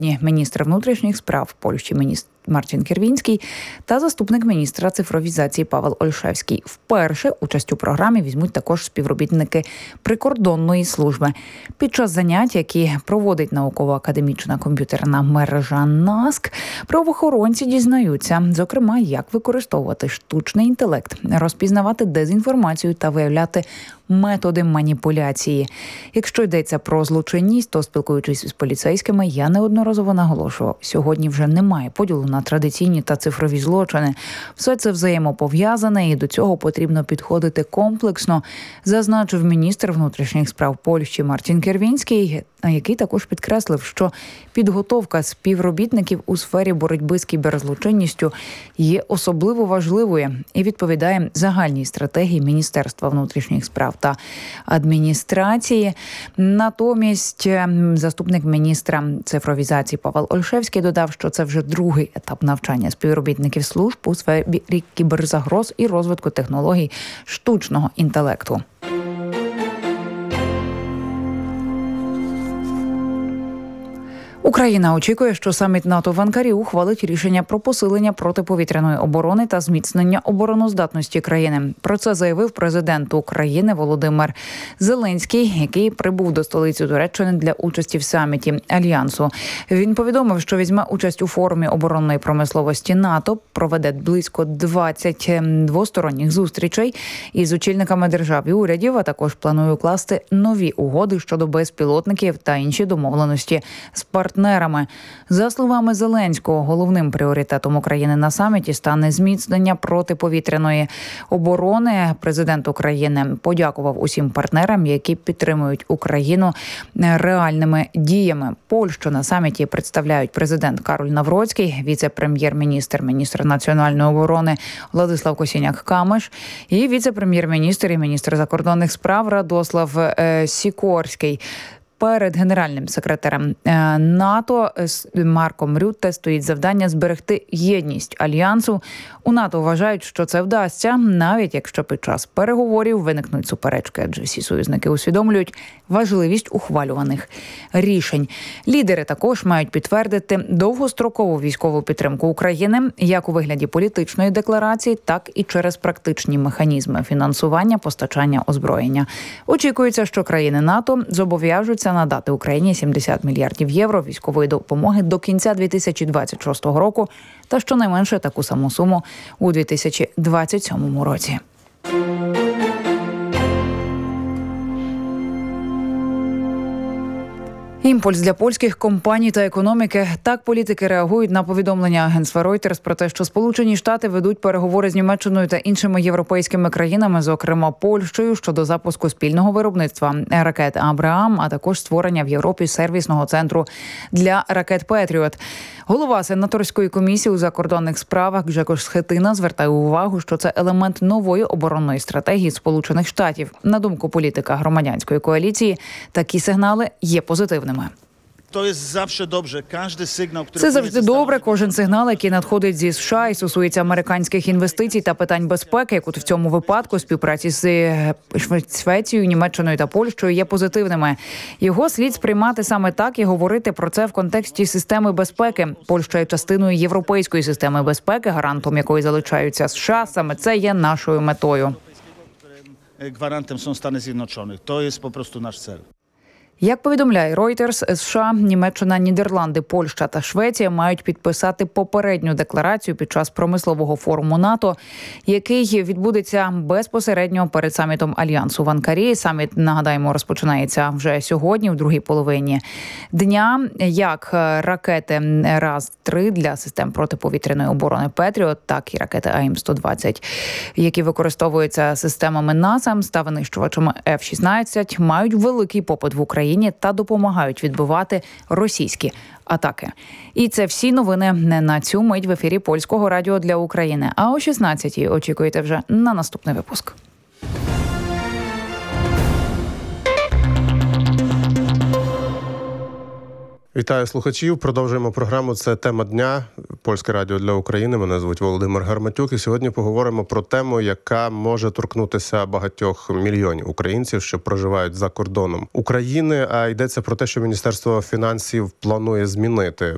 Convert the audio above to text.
Міністр внутрішніх справ Польщі Марчин Кierwiński та заступник міністра цифровізації Павел Ольшевський. Вперше участь у програмі візьмуть також співробітники прикордонної служби. Під час занять, які проводить науково-академічна комп'ютерна мережа НАСК, правоохоронці дізнаються, зокрема, як використовувати штучний інтелект, розпізнавати дезінформацію та виявляти методи маніпуляції. Якщо йдеться про злочинність, то, спілкуючись з поліцейськими, я неодноразово наголошував, сьогодні вже немає поділу на традиційні та цифрові злочини. Все це взаємопов'язане і до цього потрібно підходити комплексно, зазначив міністр внутрішніх справ Польщі Марчин Kierwiński, який також підкреслив, що підготовка співробітників у сфері боротьби з кіберзлочинністю є особливо важливою і відповідає загальній стратегії Міністерства внутрішніх справ та адміністрації. Натомість заступник міністра цифровізації Павел Ольшевський додав, що це вже другий етап навчання співробітників служб у сфері кіберзагроз і розвитку технологій штучного інтелекту. Україна очікує, що саміт НАТО в Анкарі ухвалить рішення про посилення протиповітряної оборони та зміцнення обороноздатності країни. Про це заявив президент України Володимир Зеленський, який прибув до столиці Туреччини для участі в саміті Альянсу. Він повідомив, що візьме участь у форумі оборонної промисловості НАТО, проведе близько 20 двосторонніх зустрічей із очільниками держав і урядів, а також планує укласти нові угоди щодо безпілотників та інші домовленості з партнерами. За словами Зеленського, головним пріоритетом України на саміті стане зміцнення протиповітряної оборони. Президент України подякував усім партнерам, які підтримують Україну реальними діями. Польщу на саміті представляють президент Кароль Навроцький, віце-прем'єр-міністр, міністр національної оборони Владислав Косіняк-Камиш і віце-прем'єр-міністр і міністр закордонних справ Радослав Сікорський. Перед генеральним секретарем НАТО Марком Рютте стоїть завдання зберегти єдність Альянсу. У НАТО вважають, що це вдасться, навіть якщо під час переговорів виникнуть суперечки, адже всі союзники усвідомлюють важливість ухвалюваних рішень. Лідери також мають підтвердити довгострокову військову підтримку України як у вигляді політичної декларації, так і через практичні механізми фінансування, постачання озброєння. Очікується, що країни НАТО зобов'яжуться надати Україні 70 мільярдів євро військової допомоги до кінця 2026 року та щонайменше таку саму суму у 2027 році. Імпульс для польських компаній та економіки. Так політики реагують на повідомлення агентства Reuters про те, що Сполучені Штати ведуть переговори з Німеччиною та іншими європейськими країнами, зокрема Польщею, щодо запуску спільного виробництва ракет «Абрам», а також створення в Європі сервісного центру для ракет «Петріот». Голова сенаторської комісії у закордонних справах Гжегош Схетина звертає увагу, що це елемент нової оборонної стратегії Сполучених Штатів. На думку політика громадянської коаліції, такі сигнали є позитивними. Це завжди добре. Кожен сигнал, який надходить зі США і стосується американських інвестицій та питань безпеки, як от в цьому випадку співпраці з Швецією, Німеччиною та Польщею, є позитивними. Його слід сприймати саме так і говорити про це в контексті системи безпеки. Польща є частиною європейської системи безпеки, гарантом якої залишаються США. Саме це є нашою метою. Гарантом są Stany Zjednoczone. To jest po prostu nasz cel. Як повідомляє Reuters, США, Німеччина, Нідерланди, Польща та Швеція мають підписати попередню декларацію під час промислового форуму НАТО, який відбудеться безпосередньо перед самітом Альянсу в Анкарі. Саміт, нагадаємо, розпочинається вже сьогодні, в другій половині дня. Як ракети РАЗ-3 для систем протиповітряної оборони «Петріот», так і ракети АІМ-120, які використовуються системами НАСАМС та винищувачами F-16, мають великий попит в Україні та допомагають відбивати російські атаки. І це всі новини не на цю мить в ефірі Польського радіо для України. А о 16-й очікуйте вже на наступний випуск. Вітаю слухачів. Продовжуємо програму. Це тема дня. Польське радіо для України. Мене звуть Володимир Гарматюк. І сьогодні поговоримо про тему, яка може торкнутися багатьох мільйонів українців, що проживають за кордоном України. А йдеться про те, що Міністерство фінансів планує змінити